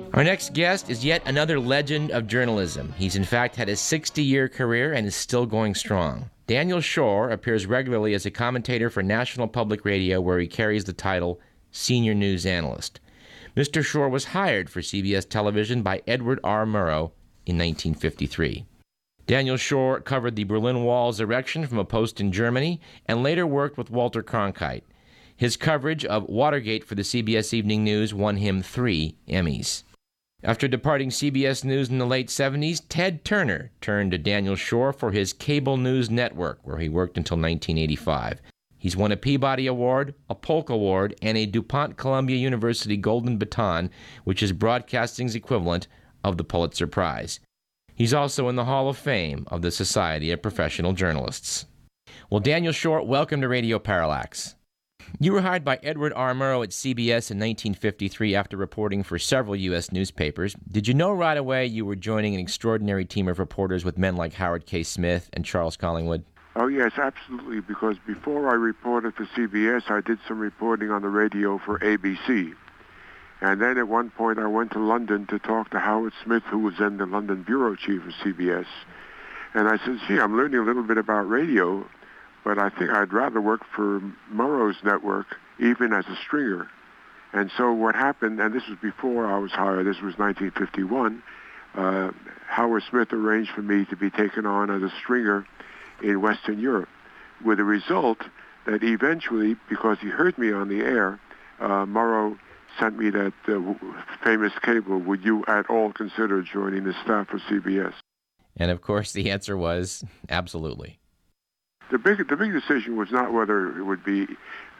Our next guest is yet another legend of journalism. He's in fact had a 60-year career and is still going strong. Daniel Schorr appears regularly as a commentator for National Public Radio, where he carries the title Senior News Analyst. Mr. Schorr was hired for CBS Television by Edward R. Murrow in 1953. Daniel Schorr covered the Berlin Wall's erection from a post in Germany and later worked with Walter Cronkite. His coverage of Watergate for the CBS Evening News won him 3 Emmys. After departing CBS News in the late 70s, Ted Turner turned to Daniel Schorr for his cable news network, where he worked until 1985. He's won a Peabody Award, a Polk Award, and a DuPont Columbia University Golden Baton, which is broadcasting's equivalent of the Pulitzer Prize. He's also in the Hall of Fame of the Society of Professional Journalists. Well, Daniel Schorr, welcome to Radio Parallax. You were hired by Edward R. Murrow at CBS in 1953 after reporting for several U.S. newspapers. Did you know right away you were joining an extraordinary team of reporters with men like Howard K. Smith and Charles Collingwood? Oh, yes, absolutely, because before I reported for CBS, I did some reporting on the radio for ABC. And then at one point I went to London to talk to Howard Smith, who was then the London bureau chief of CBS. And I said, gee, I'm learning a little bit about radio, but I think I'd rather work for Murrow's network, even as a stringer. And so what happened, and this was before I was hired, this was 1951, Howard Smith arranged for me to be taken on as a stringer in Western Europe, with the result that eventually, because he heard me on the air, Murrow sent me that famous cable, would you at all consider joining the staff of CBS? And of course the answer was absolutely. The big decision was not whether it would be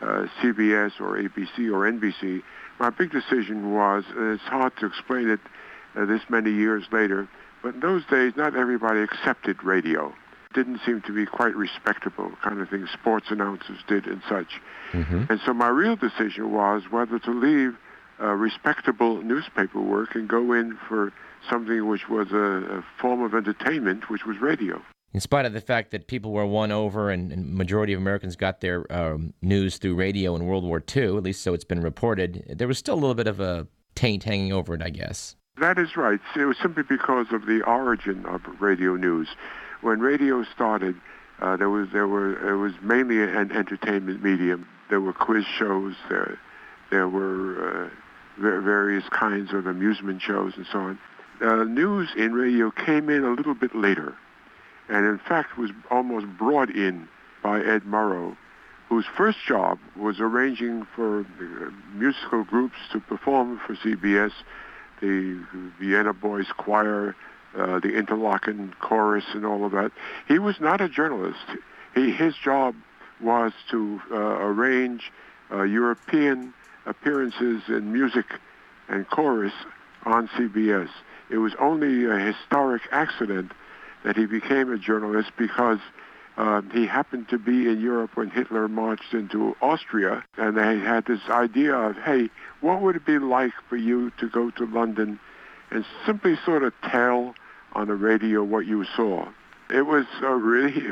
CBS or ABC or NBC. My big decision was, and it's hard to explain it this many years later, but in those days not everybody accepted radio. It didn't seem to be quite respectable, kind of thing sports announcers did and such. Mm-hmm. And so my real decision was whether to leave respectable newspaper work and go in for something which was a form of entertainment, which was radio. In spite of the fact that people were won over and majority of Americans got their news through radio in World War II, at least so it's been reported, there was still a little bit of a taint hanging over it, I guess. That is right. It was simply because of the origin of radio news. When radio started, it was mainly an entertainment medium. There were quiz shows, there were various kinds of amusement shows and so on. News in radio came in a little bit later, and in fact was almost brought in by Ed Murrow, whose first job was arranging for musical groups to perform for CBS, the Vienna Boys Choir, the Interlochen Chorus, and all of that. He was not a journalist. His job was to arrange European appearances in music and chorus on CBS. It was only a historic accident that he became a journalist because he happened to be in Europe when Hitler marched into Austria, and they had this idea of, hey, what would it be like for you to go to London and simply sort of tell on the radio what you saw? It was really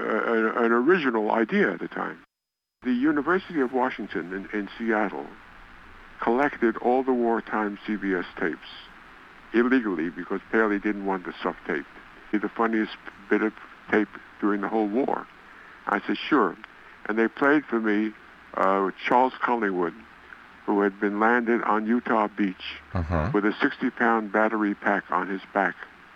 an original idea at the time. The University of Washington in Seattle collected all the wartime CBS tapes illegally because Paley didn't want the stuff taped. The funniest bit of tape during the whole war. I said, sure. And they played for me Charles Collingwood, who had been landed on Utah Beach with a 60-pound battery pack on his back.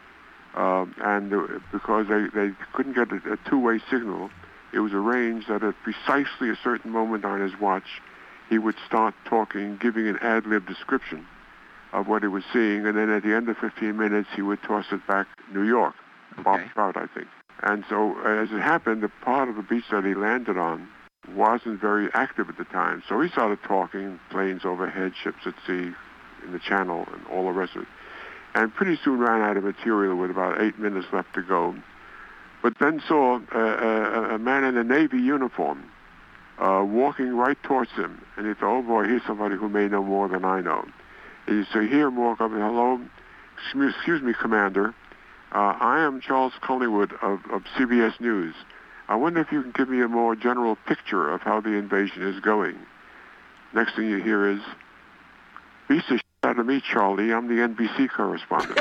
And because they couldn't get a two-way signal, it was arranged that at precisely a certain moment on his watch, he would start talking, giving an ad-lib description of what he was seeing, and then at the end of 15 minutes, he would toss it back to New York. Bob Trout, I think. And so, as it happened, the part of the beach that he landed on wasn't very active at the time. So he started talking, planes overhead, ships at sea, in the channel, and all the rest of it. And pretty soon ran out of material with about 8 minutes left to go. But then saw a man in a Navy uniform walking right towards him. And he thought, oh boy, here's somebody who may know more than I know. And you see him walk up and, hello, excuse me, Commander. I am Charles Collingwood of CBS News. I wonder if you can give me a more general picture of how the invasion is going. Next thing you hear is, beat the shit out to meet Charlie. I'm the NBC correspondent.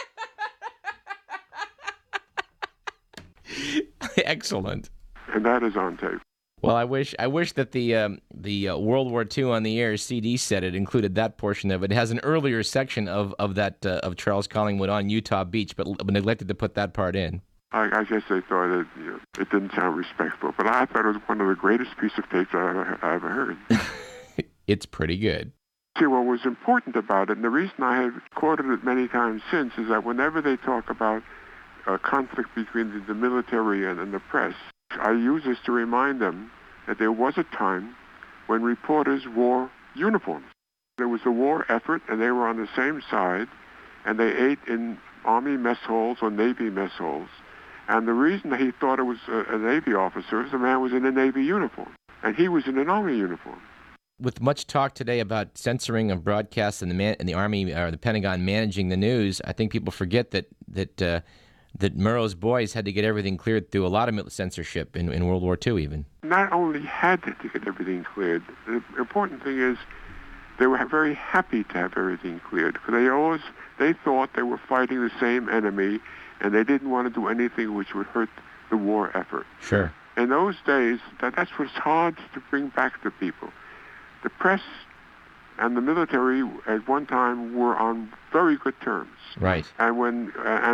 Excellent. And that is on tape. Well, I wish that the World War II on the Air CD set had included that portion of it. It has an earlier section of of Charles Collingwood on Utah Beach, but neglected to put that part in. I guess they thought it didn't sound respectful, but I thought it was one of the greatest pieces of tapes I ever heard. It's pretty good. See, what was important about it, and the reason I have quoted it many times since, is that whenever they talk about a conflict between the military and the press, I use this to remind them that there was a time when reporters wore uniforms. There was a war effort, and they were on the same side, and they ate in Army mess halls or Navy mess halls. And the reason that he thought it was a Navy officer is the man was in a Navy uniform, and he was in an Army uniform. With much talk today about censoring of broadcasts and the Army or the Pentagon managing the news, I think people forget that Murrow's boys had to get everything cleared through a lot of censorship in World War II even. Not only had to get everything cleared, the important thing is they were very happy to have everything cleared, because they thought they were fighting the same enemy, and they didn't want to do anything which would hurt the war effort. Sure. In those days, that's what's hard to bring back to people. The press and the military at one time were on very good terms. Right. And when,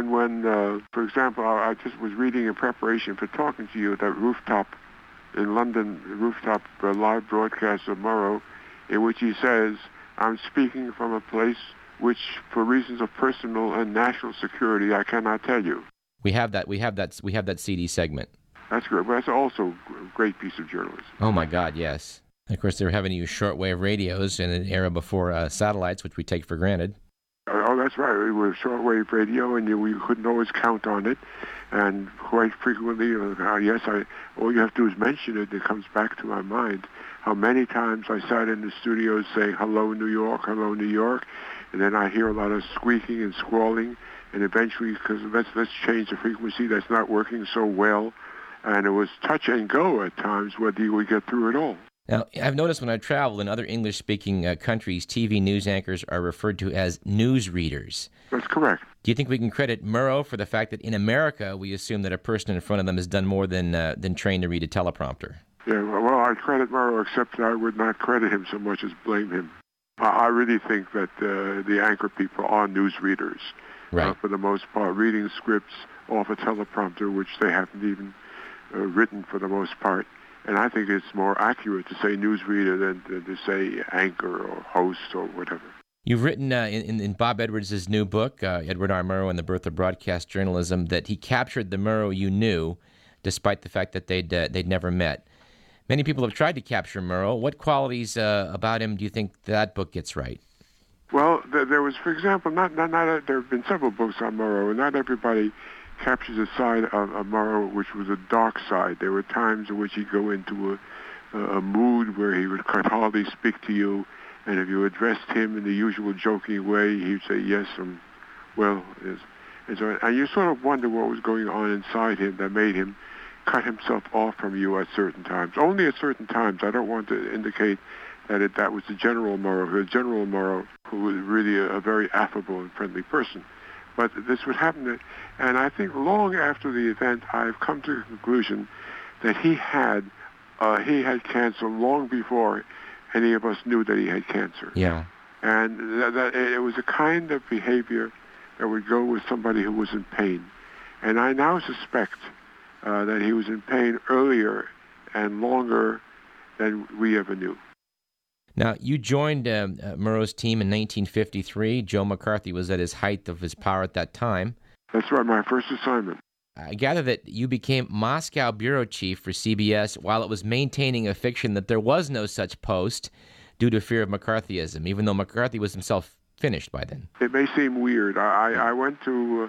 for example, I just was reading in preparation for talking to you that Rooftop in London, Rooftop live broadcast of Murrow, in which he says, "I'm speaking from a place which, for reasons of personal and national security, I cannot tell you." We have that CD segment. That's great. But that's also a great piece of journalism. Oh my God, yes. Of course, they were having to use shortwave radios in an era before satellites, which we take for granted. Oh, that's right. It was shortwave radio, and we couldn't always count on it. And quite frequently, all you have to do is mention it, and it comes back to my mind. How many times I sat in the studio saying, "Hello, New York, hello, New York," and then I hear a lot of squeaking and squalling, and eventually, because let's change the frequency, that's not working so well. And it was touch and go at times whether you would get through it all. Now, I've noticed when I travel in other English-speaking countries, TV news anchors are referred to as news readers. That's correct. Do you think we can credit Murrow for the fact that in America we assume that a person in front of them has done more than train to read a teleprompter? Yeah, well, I credit Murrow, except I would not credit him so much as blame him. I really think that the anchor people are news readers. Right. For the most part, reading scripts off a teleprompter, which they haven't even written for the most part. And I think it's more accurate to say newsreader than to say anchor or host or whatever. You've written in Bob Edwards' new book, Edward R. Murrow and the Birth of Broadcast Journalism, that he captured the Murrow you knew, despite the fact that they'd never met. Many people have tried to capture Murrow. What qualities about him do you think that book gets right? Well, there was, for example, there have been several books on Murrow, and not everybody captures a side of Murrow which was a dark side. There were times in which he'd go into a mood where he would hardly speak to you, and if you addressed him in the usual joking way, he'd say yes, well, yes. And you sort of wonder what was going on inside him that made him cut himself off from you at certain times. Only at certain times. I don't want to indicate that was the General Murrow. The General Murrow, who was really a very affable and friendly person. But this would happen, and I think long after the event, I've come to the conclusion that he had cancer long before any of us knew that he had cancer. Yeah. And that it was a kind of behavior that would go with somebody who was in pain. And I now suspect that he was in pain earlier and longer than we ever knew. Now, you joined Murrow's team in 1953. Joe McCarthy was at his height of his power at that time. That's right, my first assignment. I gather that you became Moscow bureau chief for CBS while it was maintaining a fiction that there was no such post due to fear of McCarthyism, even though McCarthy was himself finished by then. It may seem weird. I went to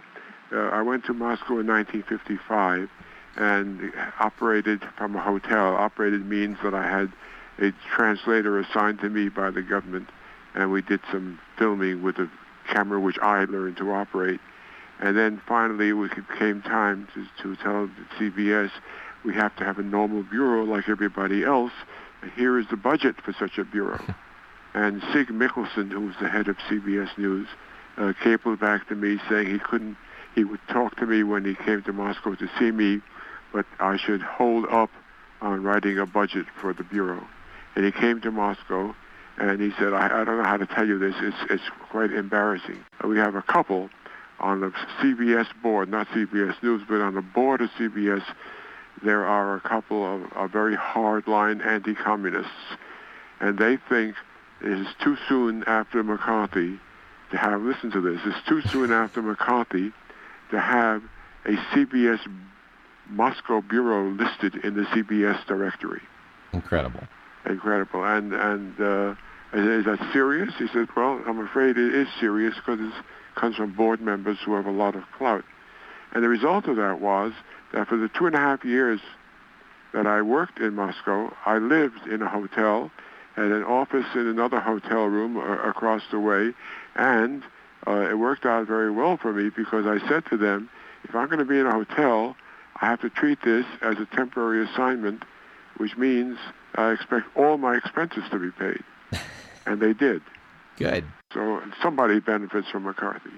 Moscow in 1955 and operated from a hotel. Operated means that I had a translator assigned to me by the government, and we did some filming with a camera which I learned to operate. And then finally it came time to tell CBS we have to have a normal bureau like everybody else, and here is the budget for such a bureau. And Sig Mickelson, who was the head of CBS News, cabled back to me saying he would talk to me when he came to Moscow to see me, but I should hold up on writing a budget for the Bureau. And he came to Moscow, and he said, I don't know how to tell you this, it's quite embarrassing. We have a couple on the CBS board, not CBS News, but on the board of CBS, there are a couple of very hard-line anti-communists, and they think it is too soon after McCarthy to have, listen to this, it's too soon after McCarthy to have a CBS Moscow bureau listed in the CBS directory. Incredible. And is that serious? He said, well, I'm afraid it is serious because it comes from board members who have a lot of clout. And the result of that was that for the 2.5 years that I worked in Moscow, I lived in a hotel, had an office in another hotel room across the way, and it worked out very well for me because I said to them, if I'm going to be in a hotel, I have to treat this as a temporary assignment, which means I expect all my expenses to be paid. And they did. Good. So somebody benefits from McCarthy.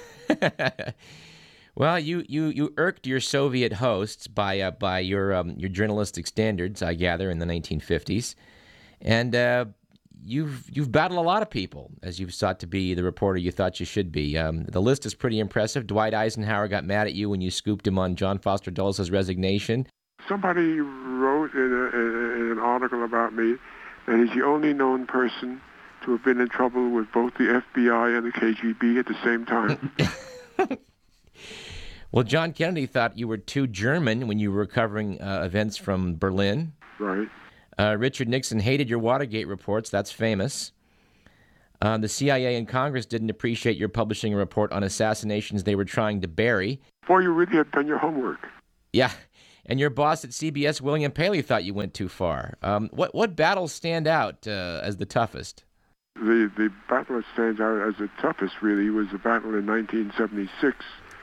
Well, you irked your Soviet hosts by your journalistic standards, I gather, in the 1950s, and you've battled a lot of people as you've sought to be the reporter you thought you should be. The list is pretty impressive. Dwight Eisenhower got mad at you when you scooped him on John Foster Dulles' resignation. Somebody wrote in an article about me that he's the only known person to have been in trouble with both the FBI and the KGB at the same time. Well, John Kennedy thought you were too German when you were covering events from Berlin. Right. Richard Nixon hated your Watergate reports. That's famous. The CIA and Congress didn't appreciate your publishing a report on assassinations they were trying to bury. Boy, you really have done your homework. Yeah. And your boss at CBS, William Paley, thought you went too far. What battles stand out as the toughest? The battle that stands out as the toughest, really, was the battle in 1976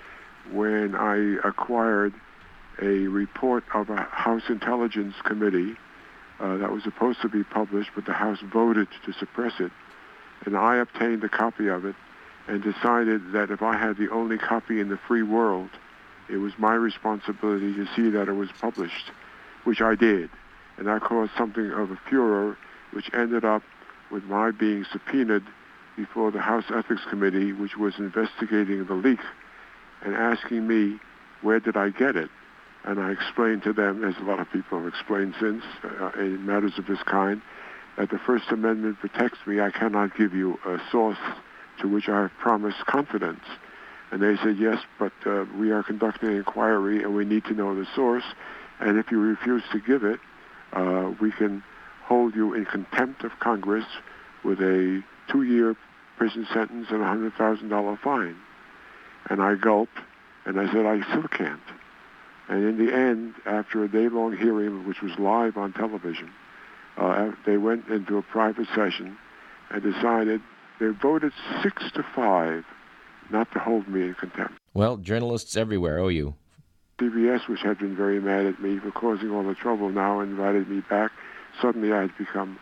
when I acquired a report of a House Intelligence Committee that was supposed to be published, but the House voted to suppress it. And I obtained a copy of it and decided that if I had the only copy in the free world, it was my responsibility to see that it was published, which I did. And that caused something of a furor, which ended up with my being subpoenaed before the House Ethics Committee, which was investigating the leak, and asking me, where did I get it? And I explained to them, as a lot of people have explained since, in matters of this kind, that the First Amendment protects me. I cannot give you a source to which I have promised confidence. And they said, yes, but we are conducting an inquiry and we need to know the source. And if you refuse to give it, we can hold you in contempt of Congress with a 2-year prison sentence and a $100,000 fine. And I gulped, and I said, I still can't. And in the end, after a day-long hearing, which was live on television, they went into a private session and decided, they voted 6-5 not to hold me in contempt. Well, journalists everywhere owe you. CBS, which had been very mad at me for causing all the trouble, now invited me back. Suddenly I had become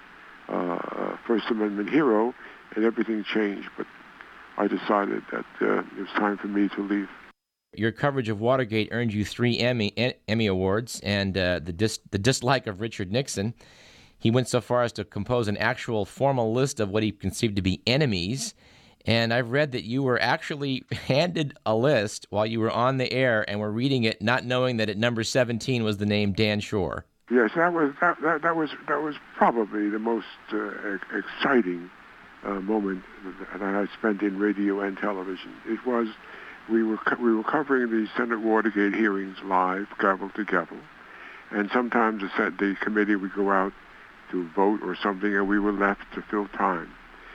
a First Amendment hero, and everything changed. But I decided that it was time for me to leave. Your coverage of Watergate earned you 3 Emmy Awards, and the dislike of Richard Nixon. He went so far as to compose an actual formal list of what he conceived to be enemies. And I've read that you were actually handed a list while you were on the air and were reading it, not knowing that at number 17 was the name Dan Shor. Yes, that was probably the most exciting moment that I spent in radio and television. It was we were covering the Senate Watergate hearings live, gavel to gavel, and sometimes the committee would go out to vote or something, and we were left to fill time.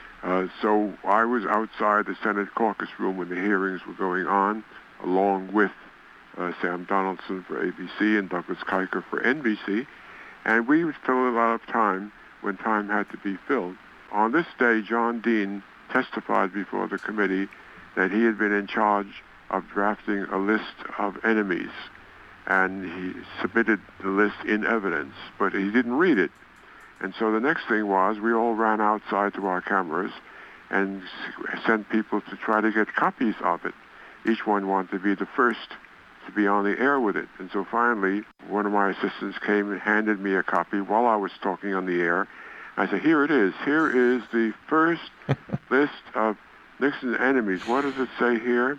So I was outside the Senate caucus room when the hearings were going on, along with Sam Donaldson for ABC and Douglas Kuiker for NBC, and we would fill a lot of time when time had to be filled. On this day, John Dean testified before the committee that he had been in charge of drafting a list of enemies, and he submitted the list in evidence, but he didn't read it. And so the next thing was we all ran outside to our cameras and sent people to try to get copies of it. Each one wanted to be the first to be on the air with it. And so finally, one of my assistants came and handed me a copy while I was talking on the air. I said, here it is. Here is the first list of Nixon's enemies. What does it say here?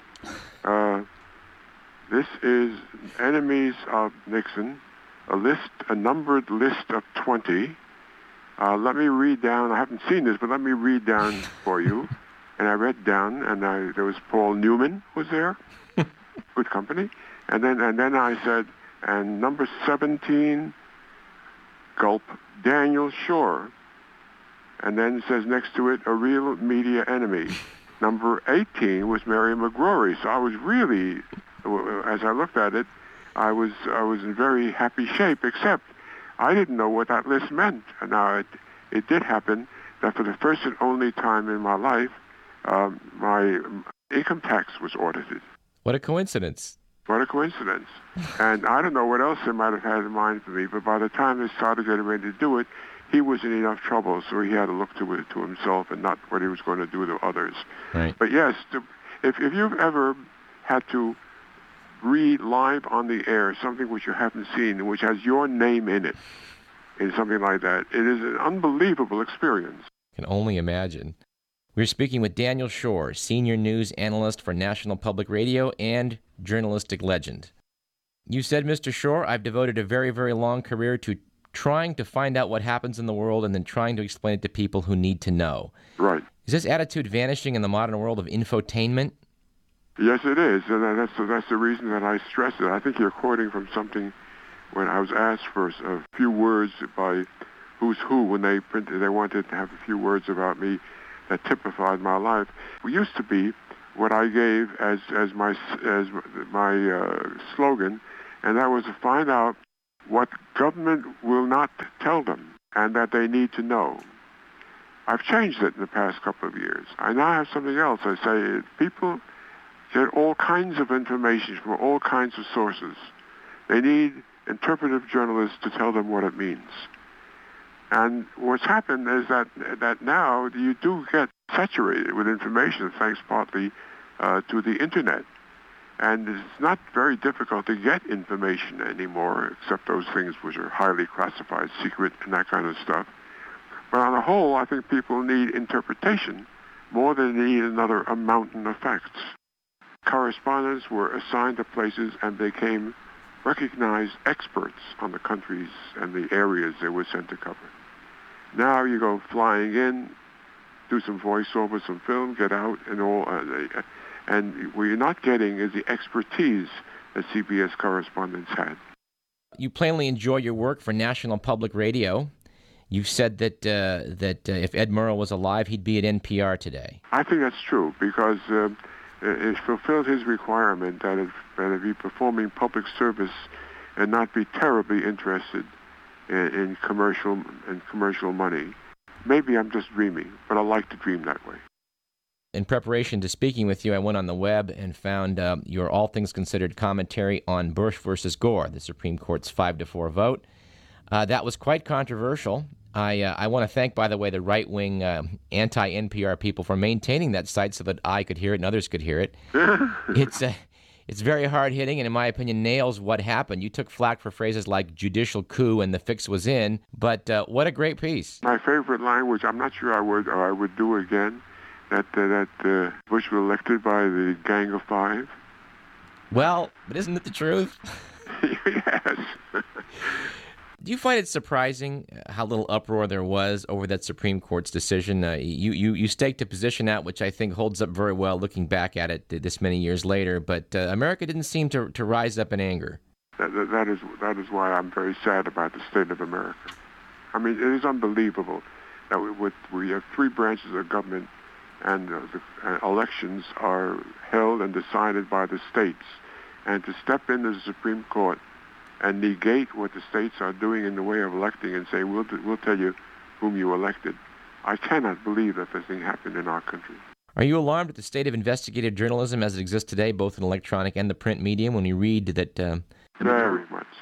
This is enemies of Nixon, a numbered list of 20. Let me read down. I haven't seen this, but let me read down for you. And I read down, and there was Paul Newman was there, good company. And then I said, and number 17, gulp, Daniel Schorr. And then it says next to it, a real media enemy. Number 18 was Mary McGrory. So I was really, as I looked at it, I was in very happy shape, except I didn't know what that list meant. And now it did happen that for the first and only time in my life, my income tax was audited. What a coincidence. What a coincidence. And I don't know what else they might have had in mind for me, but by the time they started getting ready to do it, he was in enough trouble, so he had to look to it to himself and not what he was going to do to others. Right. But yes, if you've ever had to read live on the air something which you haven't seen, which has your name in it, in something like that, it is an unbelievable experience. I can only imagine. We're speaking with Daniel Schorr, senior news analyst for National Public Radio and journalistic legend. You said, Mr. Schorr, I've devoted a very, very long career to trying to find out what happens in the world and then trying to explain it to people who need to know. Right. Is this attitude vanishing in the modern world of infotainment? Yes, it is, and that's the reason that I stress it. I think you're quoting from something when I was asked for a few words by Who's Who when they wanted to have a few words about me that typified my life. We used to be what I gave as my slogan, and that was to find out what government will not tell them and that they need to know. I've changed it in the past couple of years. I now have something else. I say people get all kinds of information from all kinds of sources. They need interpretive journalists to tell them what it means. And what's happened is that now you do get saturated with information thanks partly to the Internet. And it's not very difficult to get information anymore, except those things which are highly classified, secret, and that kind of stuff. But on the whole, I think people need interpretation more than they need a mountain of facts. Correspondents were assigned to places and became recognized experts on the countries and the areas they were sent to cover. Now you go flying in, do some voiceover, some film, get out, and all. And what you're not getting is the expertise that CBS correspondents had. You plainly enjoy your work for National Public Radio. You've said that if Ed Murrow was alive, he'd be at NPR today. I think that's true because it fulfilled his requirement that it be performing public service and not be terribly interested in commercial money. Maybe I'm just dreaming, but I like to dream that way. In preparation to speaking with you, I went on the web and found your All Things Considered commentary on Bush versus Gore, the Supreme Court's 5-4 vote. That was quite controversial. I want to thank, by the way, the right-wing anti-NPR people for maintaining that site so that I could hear it and others could hear it. It's very hard-hitting and, in my opinion, nails what happened. You took flack for phrases like judicial coup and the fix was in, but what a great piece. My favorite line, which I'm not sure I would do again, that Bush was elected by the Gang of Five. Well, but isn't it the truth? Yes. Do you find it surprising how little uproar there was over that Supreme Court's decision? You staked a position out, which I think holds up very well looking back at it this many years later, but America didn't seem to rise up in anger. That is why I'm very sad about the state of America. I mean, it is unbelievable that we have three branches of government and the elections are held and decided by the states. And to step into the Supreme Court and negate what the states are doing in the way of electing and say, we'll tell you whom you elected. I cannot believe that this thing happened in our country. Are you alarmed at the state of investigative journalism as it exists today, both in electronic and the print medium, when you read that... Very much so.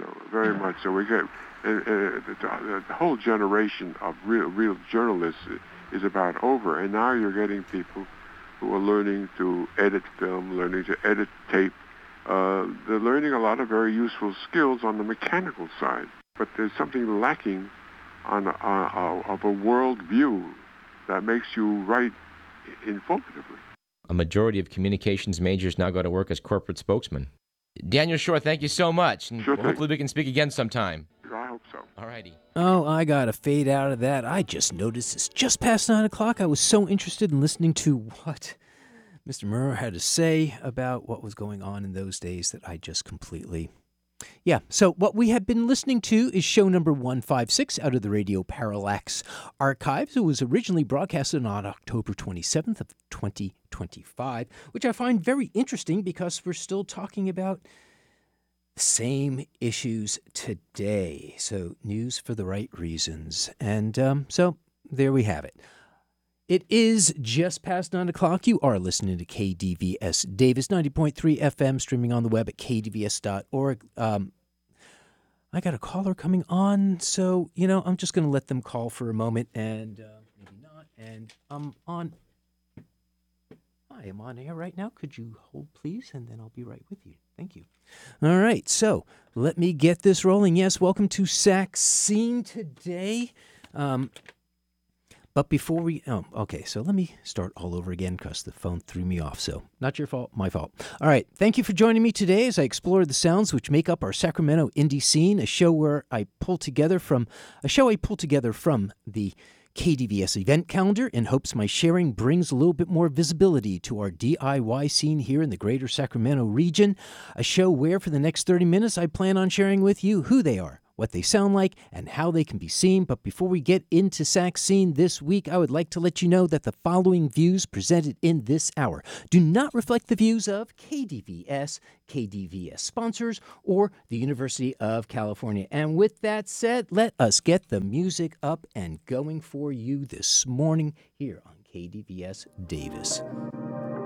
very much so. We get the whole generation of real journalists is about over, and now you're getting people who are learning to edit film, learning to edit tape. They're learning a lot of very useful skills on the mechanical side, but there's something lacking of a world view that makes you write informatively. A majority of communications majors now go to work as corporate spokesmen. Daniel Schorr, thank you so much. And Sure thing. hopefully we can speak again sometime. I hope so. All righty. Oh, I got to fade out of that. I just noticed it's just past 9 o'clock. I was so interested in listening to what Mr. Murrow had to say about what was going on in those days that I just completely... Yeah, so what we have been listening to is show number 156 out of the Radio Parallax archives. It was originally broadcasted on October 27th of 2025, which I find very interesting because we're still talking about the same issues today. So news for the right reasons. And so there we have it. It is just past 9 o'clock. You are listening to KDVS Davis 90.3 FM, streaming on the web at kdvs.org. I got a caller coming on, so, I'm just going to let them call for a moment, and maybe not. And I am on air right now. Could you hold, please? And then I'll be right with you. Thank you. All right, so let me get this rolling. Yes, welcome to Sax Scene today. But before we... so let me start all over again because the phone threw me off. So not your fault, my fault. All right, thank you for joining me today as I explore the sounds which make up our Sacramento indie scene, a show I pulled together from the KDVS event calendar in hopes my sharing brings a little bit more visibility to our DIY scene here in the greater Sacramento region. A show where for the next 30 minutes I plan on sharing with you who they are, what they sound like, and how they can be seen. But before we get into Sax Scene this week, I would like to let you know that the following views presented in this hour do not reflect the views of KDVS, KDVS sponsors, or the University of California. And with that said, let us get the music up and going for you this morning here on KDVS Davis.